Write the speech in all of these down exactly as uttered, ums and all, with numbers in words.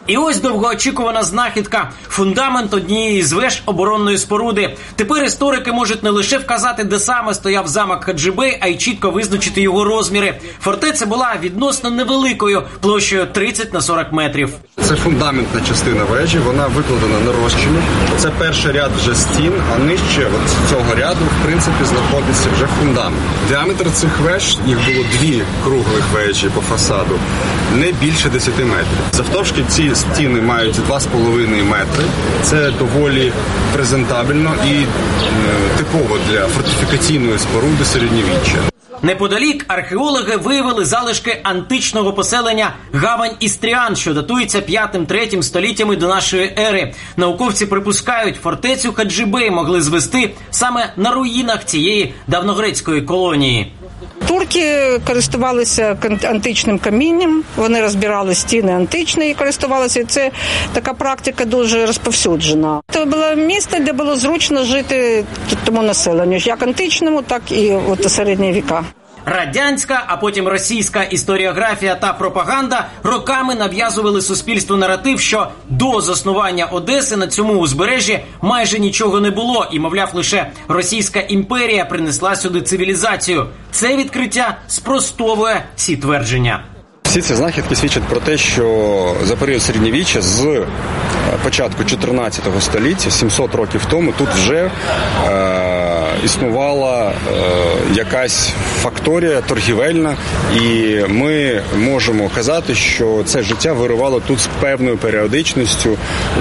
І ось довгоочікувана знахідка – фундамент однієї з веж оборонної споруди. Тепер історики можуть не лише вказати, де саме стояв замок Хаджибей, а й чітко визначити його розміри. Фортеця була відносно невеликою, площею тридцять на сорок метрів. Це фундаментна частина вежі, вона викладена на розчині. Це перший ряд вже стін, а нижче от цього ряду, в принципі, знаходиться вже фундамент. Діаметр цих веж, їх було дві круглих вежі по фасаду, не більше десяти метрів. Завтовшки ці стіни мають два з половиною метри. Це доволі презентабельно і е, типово для фортифікаційної споруди середньовіччя. Неподалік археологи виявили залишки античного поселення Гавань Істріан, що датується п'ятим-третім століттями до нашої ери. Науковці припускають, фортецю Хаджибей могли звести саме на руїнах цієї давньогрецької колонії. Турки користувалися античним камінням, вони розбирали стіни античні і користувалися. І це така практика дуже розповсюджена. Це було місце, де було зручно жити тому населенню, як античному, так і от середні віка. Радянська, а потім російська історіографія та пропаганда роками нав'язували суспільству наратив, що до заснування Одеси на цьому узбережжі майже нічого не було і, мовляв, лише Російська імперія принесла сюди цивілізацію. Це відкриття спростовує ці твердження. Всі ці знахідки свідчать про те, що за період середньовіччя з початку чотирнадцятого століття, сімсот років тому, тут вже е, існувала е, якась факторія торгівельна, і ми можемо казати, що це життя вирувало тут з певною періодичністю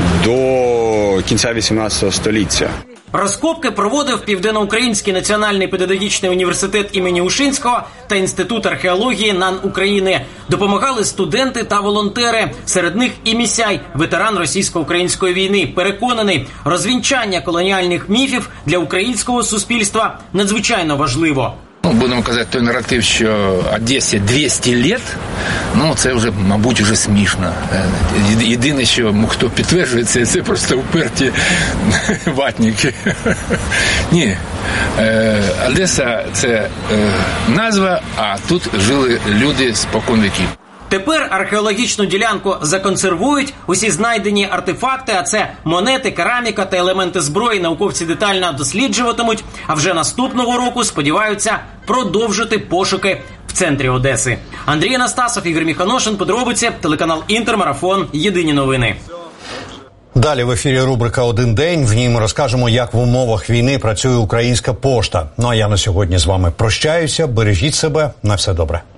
до кінця вісімнадцятого століття. Розкопки проводив Південноукраїнський національний педагогічний університет імені Ушинського та Інститут археології НАН України. Допомагали студенти та волонтери. Серед них і Місяй, ветеран російсько-української війни. Переконаний, розвінчання колоніальних міфів для українського суспільства надзвичайно важливо. Ну, будемо казати, той наратив, що Одесі двісті років, ну, це вже, мабуть, вже смішно. Єдине, що хто підтверджує це, це просто уперті ватники. Ні, Одеса – це назва, а тут жили люди спокон віків. Тепер археологічну ділянку законсервують, усі знайдені артефакти, а це монети, кераміка та елементи зброї, науковці детально досліджуватимуть, а вже наступного року сподіваються продовжити пошуки в центрі Одеси. Андрій Анастасов, Ігор Міханошин, подробиці, телеканал Інтермарафон, єдині новини. Далі в ефірі рубрика «Один день». В ній ми розкажемо, як в умовах війни працює українська пошта. Ну а я на сьогодні з вами прощаюся. Бережіть себе. На все добре.